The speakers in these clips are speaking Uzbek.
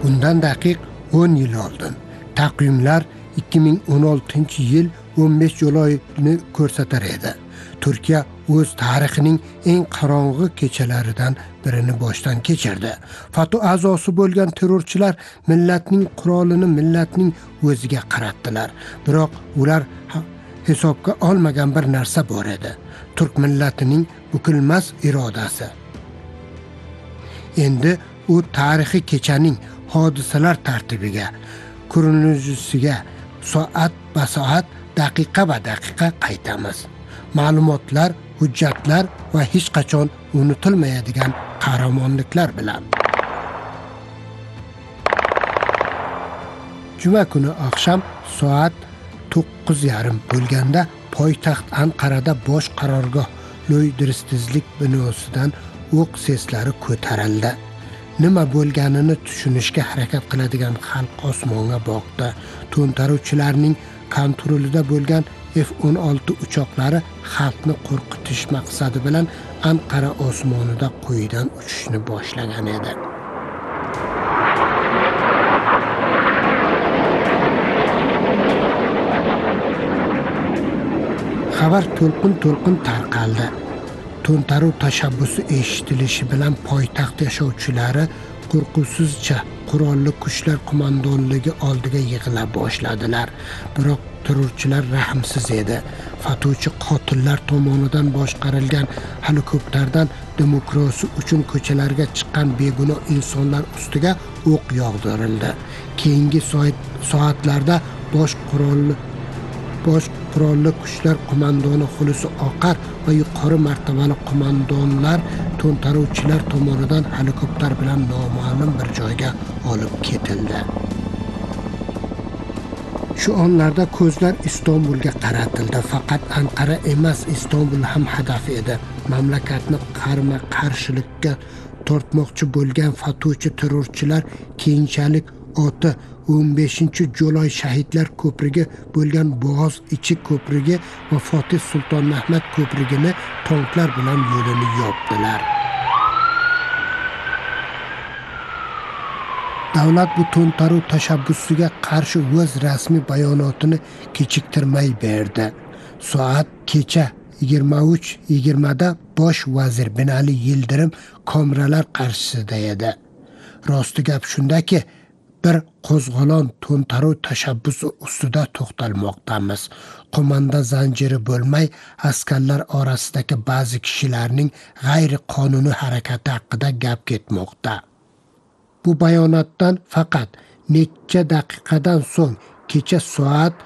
Bundan daqiq 10 yil oldin taqvimlar 2016-yil 15 Julayni ko'rsatar edi. Turkiya o'z tarixining eng qorong'u kechalaridan birini boshdan kechirdi. FATO a'zosi bo'lgan terrorchilar millatning qurolini millatning o'ziga qaratdilar. Biroq ular hisobga olmagan bir narsa bor edi. Turk millatining bukilmas irodasi. Endi u tarixiy kechaning hodisalar tartibiga, kronologiyasiga soat-soat, daqiqa qaytamiz. Ma'lumotlar, hujjatlar va hech qachon unutilmaydigan qahramonliklar bilan. Juma kuni oqshom soat 9:30 bo'lganda poytaxt Anqarada bosh qarorgoh lo'ydiristizlik binosidan o'q seslari ko'tarildi. Nima bo'lganini tushunishga harakat qiladigan xalq osmonga boqdi. To'ntaruvchilarning kontrolida bo'lgan F-16 uchoqlari xalqni qo'rqitish maqsadi bilan Anqara osmonida quyidan uchishni boshlagan edi. Xabar to'lqin tarqaldi. To'ntaruv tashabbusi eshitilishi bilan poytaxt yashovchilari qo'rquvsizcha qurolli kuchlar qo'mondonligi oldiga yig'ila boshladilar. Biroq terrorchilar rahmsiz edi. Fatuvchi qotillar tomonidan boshqarilgan helikopterdan demokrasiya uchun ko'chalarga chiqqan begunoh insonlar ustiga o'q yog'dirildi. Keyingi soatlarda bosh qurolli kuchlar qo'mondoni Xulusi Oqar va yuqori martabali qo'mondonlar to'ntaruvchilar tomonidan helikopter bilan noma'lum bir joyga olib ketildi. Shu onlarda ko'zlar Istanbulga qaratildi. Faqat Anqara emas, Istanbul ham hedef edi. Mamlakatni qarama-qarshilikka tortmoqchi bo'lgan fatuvchi terrorchilar keyinchalik 15 Julay shahidlar ko'prigi bo'lgan Bo'g'oz ichi ko'prigi va Fatih Sulton Mehmet ko'prigini tanklar bilan yo'lini yopdilar. Davlat bu to'ntaruv tashabbusiga qarshi o'z rasmiy bayonotini kechiktirmay berdi. Soat kecha 23:20da bosh vazir Binali Yildirim kameralar qarshisida edi. Rosti gap shundaki, bir qo'zg'olon to'ntaruv tashabbusi ustida to'xtalmoqdamiz. Qo'manda zanjiri bo'lmay askarlar orasidagi ba'zi kishilarning g'ayriqonuniy harakati haqida gap ketmoqda. Bu bayonotdan faqat necha daqiqadan so'ng kecha soat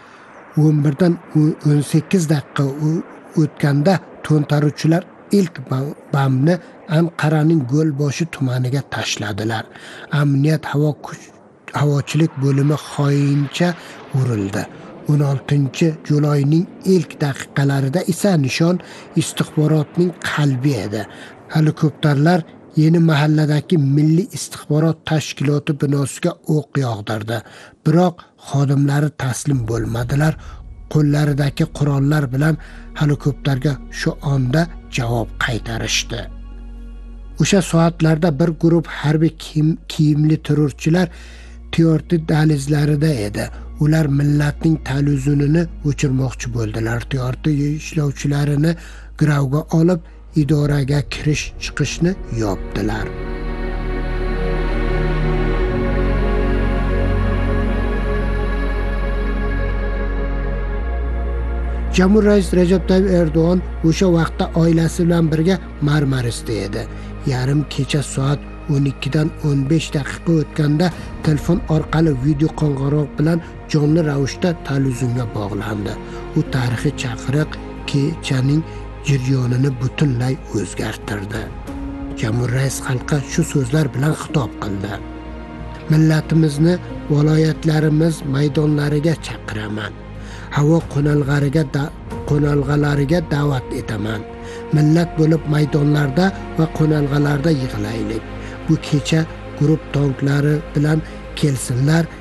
11:18 o'tganda to'ntaruvchilar ilk bombni Anqaraning Go'lboshi tumaniga tashladilar. Amniyat havochilik bo'limi xoincha urildi. 16 Julayning ilk daqiqalarida esa nishon istixborotning qalbi edi. Helikopterlar Yeni mahalladagi Milliy istixborot tashkiloti binosiga o'q yog'dirdi. Biroq xodimlari taslim bo'lmadilar. Qo'llaridagi qurollar bilan helikopterga shu onda javob qaytarishdi. O'sha soatlarda bir guruh harbiy kiyimli terrorchilar Tiyorti dahlizlarida edi. Ular millatning taluzunini o'chirmoqchi bo'ldilar. Tiyorti ishlovchilarini gravga olib idoraga kirish-chiqishni yopdilar. Jamhur rais Recep Tayyip Erdo'g'on o'sha vaqtda oilasi bilan birga Marmarisda edi. Yarim kecha soat 12dan 15 daqiqa o'tganda telefon orqali video qo'ng'iroq bilan jonli ravishda taluzunga bog'landi. U tarixiy chaqiriq kechaning jarayonini butunlay o'zgartirdi. Jamhur rais xalqqa shu so'zlar bilan xitob qildi. Millatimizni viloyatlarimiz maydonlariga chaqiraman. Havo qo'nalg'alariga da'vat etaman. Millat bo'lib maydonlarda va qo'nalg'alarda yig'laylik. Bu kecha guruh tanklari bilan kelsinlar,